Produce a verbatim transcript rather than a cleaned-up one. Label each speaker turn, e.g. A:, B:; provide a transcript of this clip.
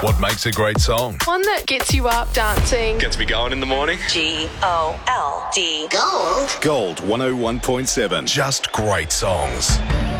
A: What makes a great song?
B: One that gets you up dancing.
C: Gets me going in the morning.
D: G O L D.
E: Gold.
A: Gold one oh one point seven. Just great songs.